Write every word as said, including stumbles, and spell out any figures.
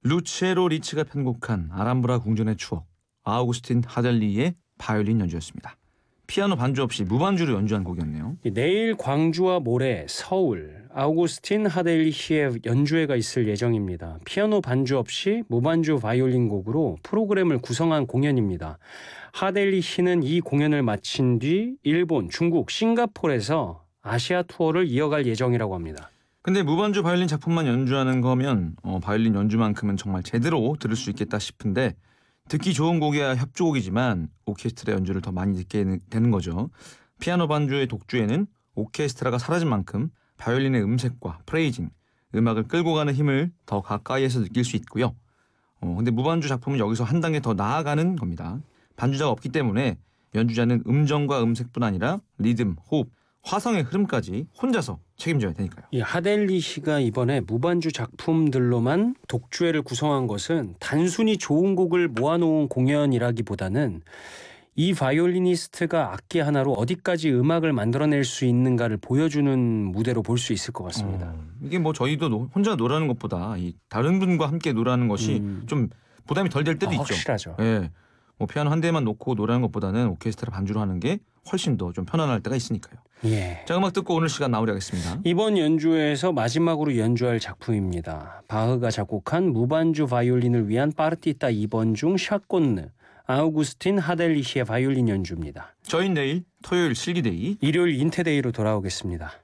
루체로 리치가 편곡한 아람브라 궁전의 추억, 아우구스틴 하델리의 바이올린 연주였습니다. 피아노 반주 없이 무반주로 연주한 곡이었네요. 내일 광주와 모레 서울 아우구스틴 하델리히의 연주회가 있을 예정입니다. 피아노 반주 없이 무반주 바이올린 곡으로 프로그램을 구성한 공연입니다. 하델리히는 이 공연을 마친 뒤 일본, 중국, 싱가포르에서 아시아 투어를 이어갈 예정이라고 합니다. 근데 무반주 바이올린 작품만 연주하는 거면 어, 바이올린 연주만큼은 정말 제대로 들을 수 있겠다 싶은데, 듣기 좋은 곡이야 협주곡이지만 오케스트라 연주를 더 많이 듣게 되는 거죠. 피아노 반주의 독주에는 오케스트라가 사라진 만큼 바이올린의 음색과 프레이징, 음악을 끌고 가는 힘을 더 가까이에서 느낄 수 있고요. 어, 근데 무반주 작품은 여기서 한 단계 더 나아가는 겁니다. 반주자가 없기 때문에 연주자는 음정과 음색뿐 아니라 리듬, 호흡, 화성의 흐름까지 혼자서 책임져야 되니까요. 이 하델리히가 이번에 무반주 작품들로만 독주회를 구성한 것은 단순히 좋은 곡을 모아놓은 공연이라기보다는 이 바이올리니스트가 악기 하나로 어디까지 음악을 만들어낼 수 있는가를 보여주는 무대로 볼 수 있을 것 같습니다. 어, 이게 뭐 저희도 노, 혼자 노라는 것보다 이 다른 분과 함께 노라는 것이 음. 좀 부담이 덜 될 때도 아, 있죠. 확실하죠. 예. 뭐 피아노 한 대만 놓고 노래하는 것보다는 오케스트라 반주로 하는 게 훨씬 더 좀 편안할 때가 있으니까요. 예. 자, 음악 듣고 오늘 시간 마무리하겠습니다. 이번 연주회에서 마지막으로 연주할 작품입니다. 바흐가 작곡한 무반주 바이올린을 위한 파르티타 이 번 중 샷건느, 아우구스틴 하델리히의 바이올린 연주입니다. 저희 내일 토요일 실기데이 일요일 인테데이로 돌아오겠습니다.